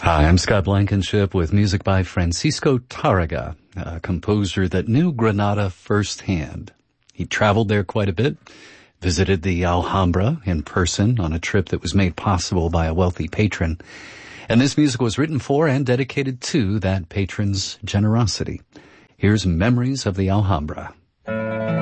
Hi, I'm Scott Blankenship with music by Francisco Tárrega, a composer that knew Granada firsthand. He traveled there quite a bit, visited the Alhambra in person on a trip that was made possible by a wealthy patron, and this music was written for and dedicated to that patron's generosity. Here's Memories of the Alhambra.